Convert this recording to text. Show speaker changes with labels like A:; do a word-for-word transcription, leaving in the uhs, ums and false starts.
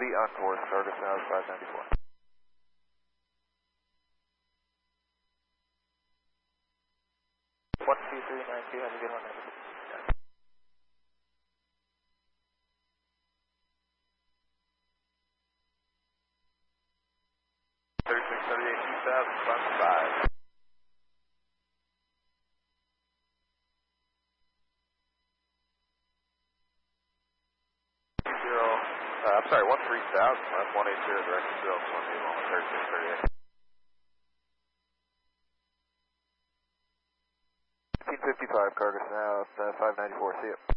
A: L V on course, Cargo South five ninety-four. one two three nine two, have a good one. thirty-six thirty-eight two thousand, front five. Zero, uh, I'm sorry, one three thousand, left one eight zero, direct zero, one eight one, thirty-six thirty-eight. fifteen fifty-five, Cargo South, uh, five ninety-four, see you.